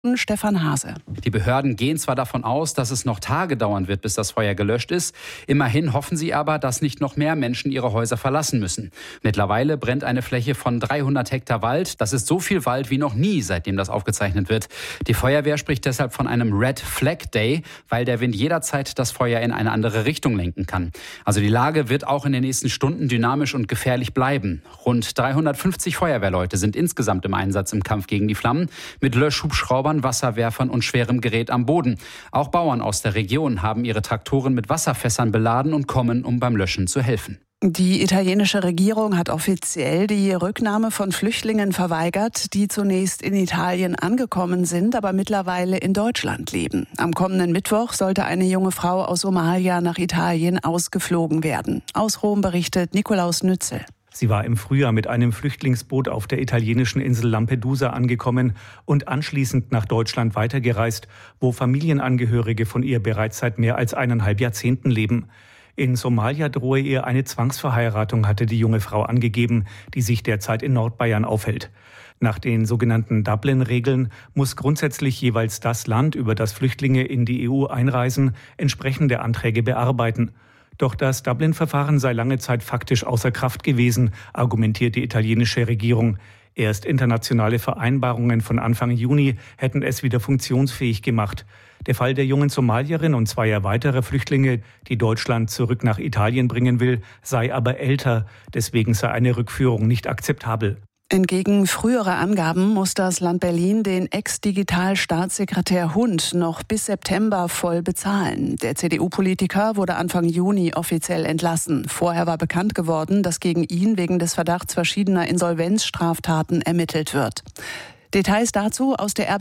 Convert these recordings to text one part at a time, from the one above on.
Stefan Hase. Die Behörden gehen zwar davon aus, dass es noch Tage dauern wird, bis das Feuer gelöscht ist. Immerhin hoffen sie aber, dass nicht noch mehr Menschen ihre Häuser verlassen müssen. Mittlerweile brennt eine Fläche von 300 Hektar Wald. Das ist so viel Wald wie noch nie, seitdem das aufgezeichnet wird. Die Feuerwehr spricht deshalb von einem Red Flag Day, weil der Wind jederzeit das Feuer in eine andere Richtung lenken kann. Also die Lage wird auch in den nächsten Stunden dynamisch und gefährlich bleiben. Rund 350 Feuerwehrleute sind insgesamt im Einsatz im Kampf gegen die Flammen, mit Löschhubschraubern, Wasserwerfern und schwerem Gerät am Boden. Auch Bauern aus der Region haben ihre Traktoren mit Wasserfässern beladen und kommen, um beim Löschen zu helfen. Die italienische Regierung hat offiziell die Rücknahme von Flüchtlingen verweigert, die zunächst in Italien angekommen sind, aber mittlerweile in Deutschland leben. Am kommenden Mittwoch sollte eine junge Frau aus Somalia nach Italien ausgeflogen werden. Aus Rom berichtet Nikolaus Nützel. Sie war im Frühjahr mit einem Flüchtlingsboot auf der italienischen Insel Lampedusa angekommen und anschließend nach Deutschland weitergereist, wo Familienangehörige von ihr bereits seit mehr als 1,5 Jahrzehnten leben. In Somalia drohe ihr eine Zwangsverheiratung, hatte die junge Frau angegeben, die sich derzeit in Nordbayern aufhält. Nach den sogenannten Dublin-Regeln muss grundsätzlich jeweils das Land, über das Flüchtlinge in die EU einreisen, entsprechende Anträge bearbeiten. Doch das Dublin-Verfahren sei lange Zeit faktisch außer Kraft gewesen, argumentiert die italienische Regierung. Erst internationale Vereinbarungen von Anfang Juni hätten es wieder funktionsfähig gemacht. Der Fall der jungen Somalierin und 2 weiterer Flüchtlinge, die Deutschland zurück nach Italien bringen will, sei aber älter. Deswegen sei eine Rückführung nicht akzeptabel. Entgegen früherer Angaben muss das Land Berlin den Ex-Digital-Staatssekretär Hund noch bis September voll bezahlen. Der CDU-Politiker wurde Anfang Juni offiziell entlassen. Vorher war bekannt geworden, dass gegen ihn wegen des Verdachts verschiedener Insolvenzstraftaten ermittelt wird. Details dazu aus der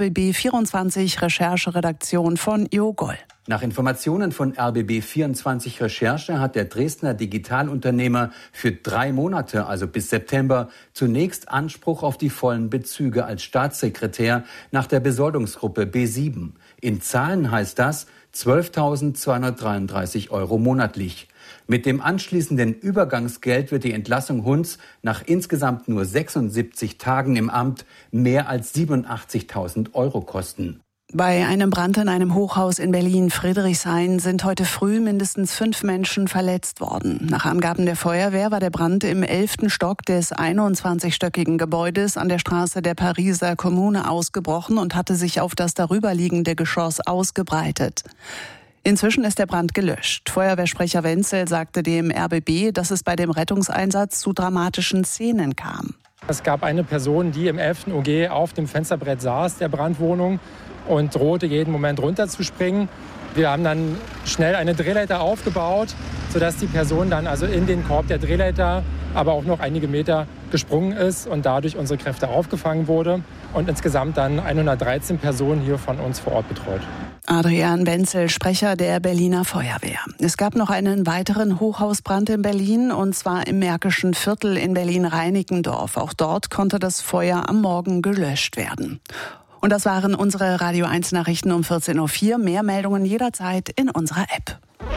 RBB24 Rechercheredaktion von Jo Goll. Nach Informationen von RBB24 Recherche hat der Dresdner Digitalunternehmer für 3 Monate, also bis September, zunächst Anspruch auf die vollen Bezüge als Staatssekretär nach der Besoldungsgruppe B7. In Zahlen heißt das 12.233 € monatlich. Mit dem anschließenden Übergangsgeld wird die Entlassung Hunds nach insgesamt nur 76 Tagen im Amt mehr als 87.000 € kosten. Bei einem Brand in einem Hochhaus in Berlin-Friedrichshain sind heute früh mindestens 5 Menschen verletzt worden. Nach Angaben der Feuerwehr war der Brand im 11. Stock des 21-stöckigen Gebäudes an der Straße der Pariser Kommune ausgebrochen und hatte sich auf das darüberliegende Geschoss ausgebreitet. Inzwischen ist der Brand gelöscht. Feuerwehrsprecher Wenzel sagte dem RBB, dass es bei dem Rettungseinsatz zu dramatischen Szenen kam. Es gab eine Person, die im 11. OG auf dem Fensterbrett saß, der Brandwohnung, und drohte jeden Moment runterzuspringen. Wir haben dann schnell eine Drehleiter aufgebaut, sodass die Person dann also in den Korb der Drehleiter, aber auch noch einige Meter gesprungen ist und dadurch unsere Kräfte aufgefangen wurde und insgesamt dann 113 Personen hier von uns vor Ort betreut. Adrian Wenzel, Sprecher der Berliner Feuerwehr. Es gab noch einen weiteren Hochhausbrand in Berlin, und zwar im Märkischen Viertel in Berlin-Reinickendorf. Auch dort konnte das Feuer am Morgen gelöscht werden. Und das waren unsere Radio 1 Nachrichten um 14.04 Uhr. Mehr Meldungen jederzeit in unserer App.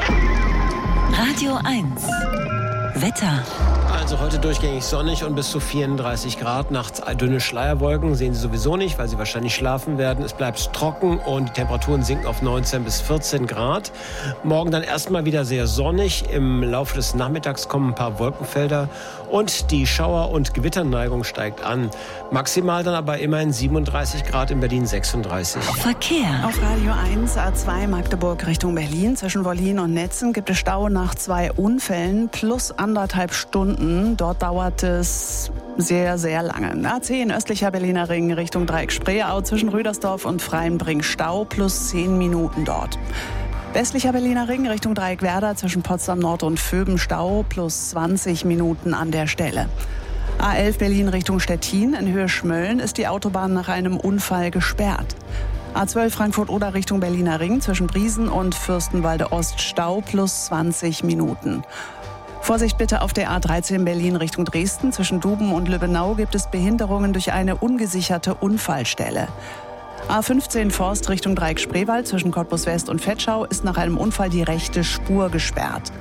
Radio 1 Wetter. Also heute durchgängig sonnig und bis zu 34 Grad. Nachts dünne Schleierwolken sehen Sie sowieso nicht, weil Sie wahrscheinlich schlafen werden. Es bleibt trocken und die Temperaturen sinken auf 19 bis 14 Grad. Morgen dann erstmal wieder sehr sonnig. Im Laufe des Nachmittags kommen ein paar Wolkenfelder und die Schauer- und Gewitterneigung steigt an. Maximal dann aber immerhin 37 Grad, in Berlin 36. Verkehr. Auf Radio 1 A2 Magdeburg Richtung Berlin. Zwischen Wollin und Netzen gibt es Stau nach 2 Unfällen plus 1,5 Stunden. Dort dauert es sehr, sehr lange. A10 östlicher Berliner Ring Richtung Dreieck Spreeau zwischen Rüdersdorf und Freienbring Stau plus 10 Minuten dort. Westlicher Berliner Ring Richtung Dreieck Werder zwischen Potsdam Nord und Vöben Stau plus 20 Minuten an der Stelle. A11 Berlin Richtung Stettin in Höhe Schmölln ist die Autobahn nach einem Unfall gesperrt. A12 Frankfurt-Oder Richtung Berliner Ring zwischen Briesen und Fürstenwalde Ost Stau plus 20 Minuten. Vorsicht bitte auf der A13 Berlin Richtung Dresden. Zwischen Duben und Lübbenau gibt es Behinderungen durch eine ungesicherte Unfallstelle. A15 Forst Richtung Dreieck Spreewald zwischen Cottbus West und Vetschau ist nach einem Unfall die rechte Spur gesperrt.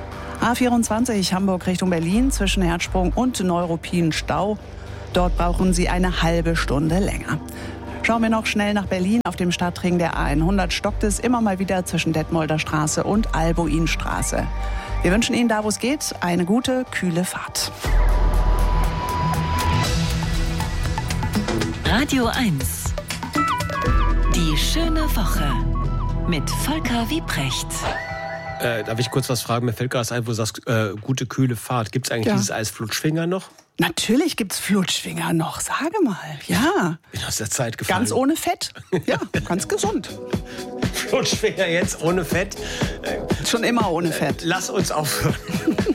A24 Hamburg Richtung Berlin zwischen Herzsprung und Neuruppin Stau. Dort brauchen Sie eine halbe Stunde länger. Schauen wir noch schnell nach Berlin. Auf dem Stadtring der A100 stockt es immer mal wieder zwischen Detmolder Straße und Albuinstraße. Wir wünschen Ihnen da, wo es geht, eine gute, kühle Fahrt. Radio 1. Die schöne Woche mit Volker Wiebrecht. Darf ich kurz was fragen? Mir fällt gerade ein, wo du sagst, gute, kühle Fahrt. Gibt es eigentlich dieses Eis Flutschfinger noch? Natürlich gibt's Flutschfinger noch, sage mal. Ja. Bin aus der Zeit gefallen. Ganz ohne Fett. Ja, ganz gesund. Flutschfinger jetzt ohne Fett. Schon immer ohne Fett. Lass uns aufhören.